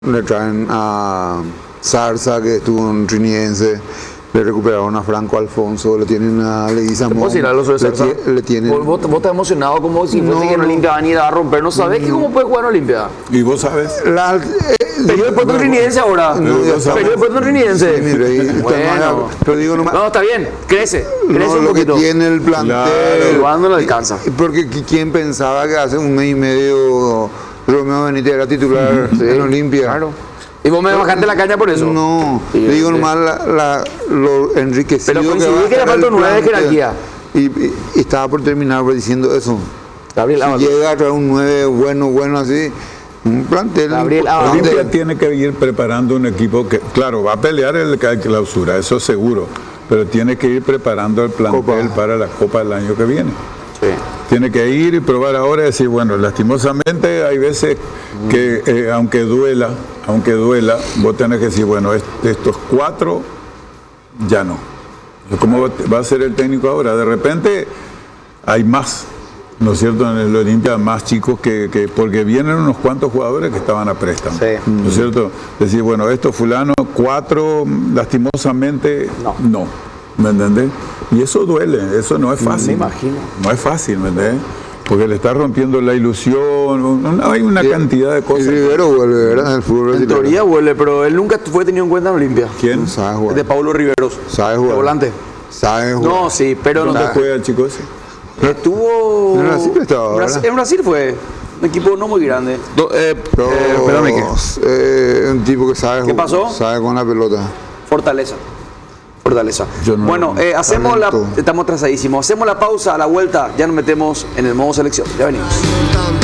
Le traen a Zarza, que estuvo en Trinidense, le recuperaron a Franco Alfonso, le tienen a Leguizamón. ¿Puedo decir algo sobre Zarza? Le tienen... ¿Vos estás emocionado como si fuese que en Olimpia van a ir a romper? ¿No sabés que cómo puede jugar en Olimpia? Y vos sabes. Periodo de puerto trinidense ahora. Periodo de puerto trinidense. Sí, mi rey, Bueno. pero digo nomás, No, está bien. Crece no, un lo que poquito. tiene el plantel. Claro, no le alcanza. Porque quién pensaba que hace un mes y medio Romeo Benítez era titular en Olimpia. Claro. ¿Y vos me bajaste la caña por eso? No, Sí, digo sí. nomás lo enriquecido Pero que coincidí va a que le estar falta el 9 de plantel. jerarquía. Y estaba por terminar diciendo eso. Gabriel Si Ábalos. llega a traer un 9 bueno así, un plantel. Gabriel Ábalos. importante. Olimpia tiene que ir preparando un equipo que, claro, va a pelear el clausura, eso seguro, pero tiene que ir preparando el plantel Copa. para la Copa del año que viene. Sí. Tiene que ir y probar ahora y decir, bueno, lastimosamente hay veces que aunque duela, vos tenés que decir, bueno, estos 4 ya no. ¿Cómo va a ser el técnico ahora? De repente hay más, ¿no es cierto? En el Olimpia más chicos que porque vienen unos cuantos jugadores que estaban a préstamo. Sí. ¿No es cierto? Decir, bueno, estos fulano, 4, lastimosamente, no. ¿Me entendés? Y eso duele, eso no es fácil. Me imagino. No es fácil, ¿me entendés? Porque le está rompiendo la ilusión, hay una cantidad de Y cosas. Rivero vuelve, ¿verdad? El fútbol En brasileño. teoría huele, pero él nunca fue tenido en cuenta en Olimpia. ¿Quién? Sabe Es jugar. de Paulo Riveros. Sabe De jugar. volante. Sabe jugar. No, sí, pero no ¿Dónde te juega el chico ese? estuvo. En Brasil estaba, ¿verdad? En Brasil fue. Un equipo no muy grande. Pero, Espérame que. un tipo que sabe ¿Qué jugar, pasó? sabe con la pelota. Fortaleza. Yo no Bueno, lo- hacemos la. talento. Estamos atrasadísimos. Hacemos la pausa, a la vuelta. Ya nos metemos en el modo selección. Ya venimos.